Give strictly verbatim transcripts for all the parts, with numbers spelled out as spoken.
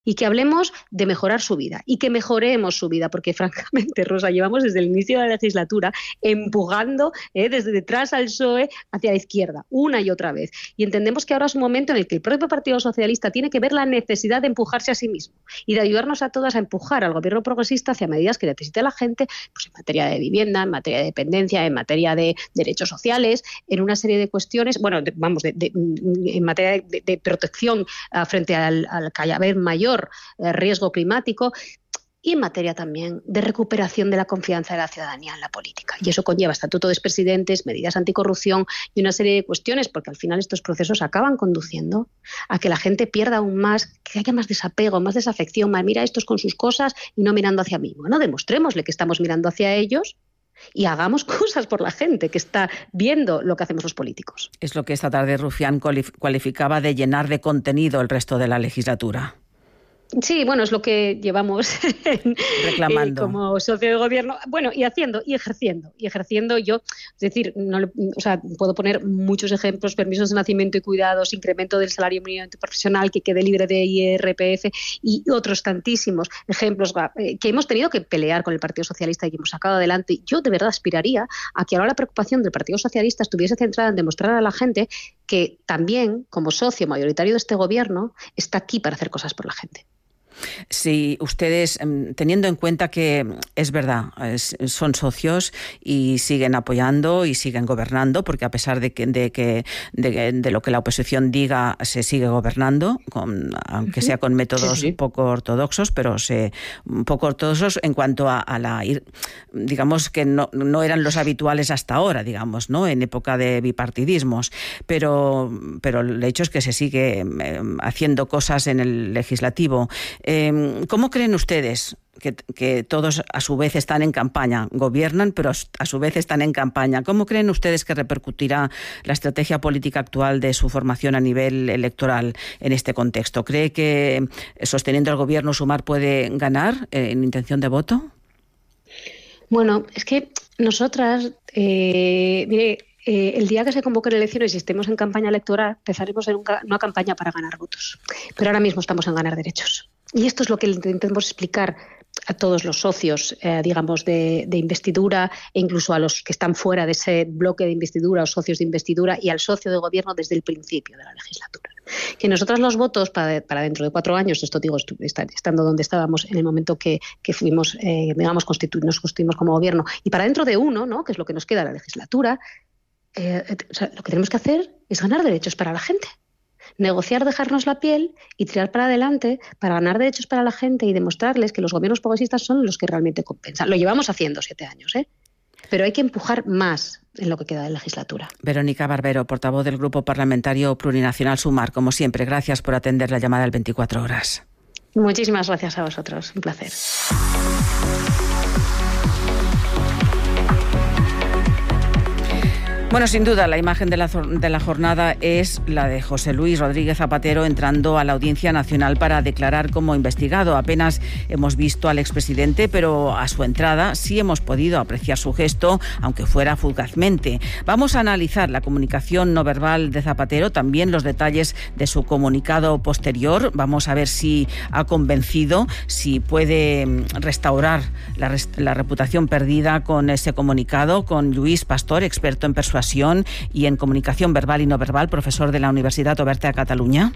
y que hablemos de mejorar su vida y que mejoremos su vida, porque francamente, Rosa, llevamos desde el inicio de la legislatura empujando eh, desde detrás al P S O E hacia la izquierda, una y otra vez. Y entendemos que ahora es un momento en el que el propio Partido Socialista tiene que ver la necesidad de empujarse a sí mismo y de ayudarnos a todas a empujar al gobierno progresista hacia medidas que necesite la gente, pues en materia de vivienda, en materia de dependencia, en materia de derechos sociales, en una serie de cuestiones, bueno, de, vamos, de, de, en materia de, de protección uh, frente al, al cada vez mayor riesgo climático y en materia también de recuperación de la confianza de la ciudadanía en la política. Y eso conlleva estatuto de expresidentes, medidas anticorrupción y una serie de cuestiones, porque al final estos procesos acaban conduciendo a que la gente pierda aún más, que haya más desapego, más desafección, más mira estos con sus cosas y no mirando hacia mí. Bueno, demostrémosle que estamos mirando hacia ellos y hagamos cosas por la gente que está viendo lo que hacemos los políticos. Es lo que esta tarde Rufián cualificaba de llenar de contenido el resto de la legislatura. Sí, bueno, es lo que llevamos reclamando eh, como socio de gobierno, bueno, y haciendo, y ejerciendo, y ejerciendo yo, es decir, no le, o sea, puedo poner muchos ejemplos, permisos de nacimiento y cuidados, incremento del salario mínimo interprofesional que quede libre de I R P F y otros tantísimos ejemplos eh, que hemos tenido que pelear con el Partido Socialista y que hemos sacado adelante. Yo de verdad aspiraría a que ahora la preocupación del Partido Socialista estuviese centrada en demostrar a la gente que también, como socio mayoritario de este gobierno, está aquí para hacer cosas por la gente. Si ustedes, teniendo en cuenta que es verdad, es, son socios y siguen apoyando y siguen gobernando, porque a pesar de que de, que, de, de lo que la oposición diga, se sigue gobernando, con, aunque sea con métodos sí, sí. poco ortodoxos, pero se, poco ortodoxos en cuanto a, a la, digamos que no, no eran los habituales hasta ahora, digamos, ¿no? En época de bipartidismos, pero, pero el hecho es que se sigue haciendo cosas en el legislativo. ¿Cómo creen ustedes que, que todos a su vez están en campaña? Gobiernan, pero a su vez están en campaña. ¿Cómo creen ustedes que repercutirá la estrategia política actual de su formación a nivel electoral en este contexto? ¿Cree que sosteniendo al gobierno Sumar puede ganar en intención de voto? Bueno, es que nosotras, eh, mire, Eh, el día que se convoquen elecciones y estemos en campaña electoral, empezaremos en una, una campaña para ganar votos. Pero ahora mismo estamos en ganar derechos. Y esto es lo que intentamos explicar a todos los socios, eh, digamos, de, de investidura e incluso a los que están fuera de ese bloque de investidura o socios de investidura y al socio de gobierno desde el principio de la legislatura. Que nosotros los votos para, para dentro de cuatro años, esto digo, estando donde estábamos en el momento que, que fuimos, eh, digamos, constitu- nos constituimos como gobierno, y para dentro de uno, ¿no?, que es lo que nos queda de la legislatura, Eh, o sea, lo que tenemos que hacer es ganar derechos para la gente, negociar, dejarnos la piel y tirar para adelante para ganar derechos para la gente y demostrarles que los gobiernos progresistas son los que realmente compensan. Lo llevamos haciendo siete años, ¿eh? Pero hay que empujar más en lo que queda de legislatura. Verónica Barbero, portavoz del Grupo Parlamentario Plurinacional Sumar, como siempre, gracias por atender la llamada al veinticuatro horas. Muchísimas gracias a vosotros, un placer. Bueno, sin duda, la imagen de la, de la jornada es la de José Luis Rodríguez Zapatero entrando a la Audiencia Nacional para declarar como investigado. Apenas hemos visto al expresidente, pero a su entrada sí hemos podido apreciar su gesto, aunque fuera fugazmente. Vamos a analizar la comunicación no verbal de Zapatero, también los detalles de su comunicado posterior. Vamos a ver si ha convencido, si puede restaurar la, la reputación perdida con ese comunicado, con Lluís Pastor, experto en persuasión y en comunicación verbal y no verbal, profesor de la Universidad Oberta de Cataluña.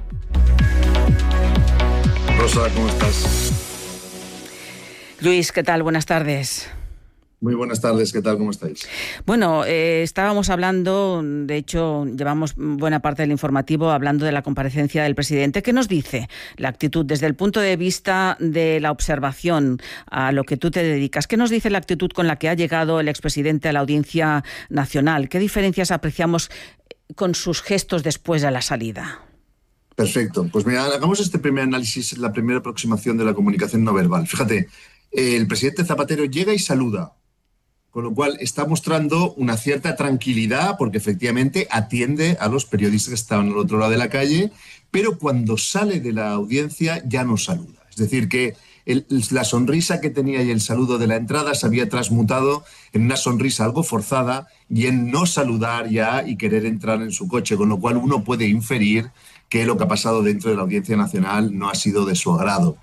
Rosa, ¿cómo estás? Luis, ¿qué tal? Buenas tardes. Muy buenas tardes, ¿qué tal? ¿Cómo estáis? Bueno, eh, estábamos hablando, de hecho, llevamos buena parte del informativo hablando de la comparecencia del presidente. ¿Qué nos dice la actitud desde el punto de vista de la observación a lo que tú te dedicas? ¿Qué nos dice la actitud con la que ha llegado el expresidente a la Audiencia Nacional? ¿Qué diferencias apreciamos con sus gestos después de la salida? Perfecto. Pues mira, hagamos este primer análisis, la primera aproximación de la comunicación no verbal. Fíjate, eh, el presidente Zapatero llega y saluda, con lo cual está mostrando una cierta tranquilidad porque efectivamente atiende a los periodistas que estaban al otro lado de la calle, pero cuando sale de la audiencia ya no saluda. Es decir, que el, la sonrisa que tenía y el saludo de la entrada se había transmutado en una sonrisa algo forzada y en no saludar ya y querer entrar en su coche, con lo cual uno puede inferir que lo que ha pasado dentro de la Audiencia Nacional no ha sido de su agrado.